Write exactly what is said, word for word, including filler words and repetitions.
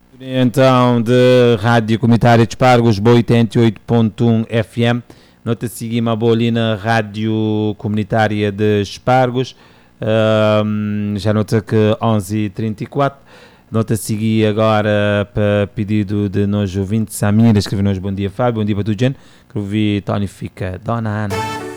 Então, de Rádio Comunitária de Espargos, boa oitenta e oito ponto um F M. Nota seguimos a boa ali na Rádio Comunitária de Espargos. Um, já nota que onze e trinta e quatro. Nota seguir agora para pedido de nós ouvintes. Samira escreveu-nos bom dia, Fábio. Bom dia para tu, gente. Que eu vi Tony fica Dona Ana.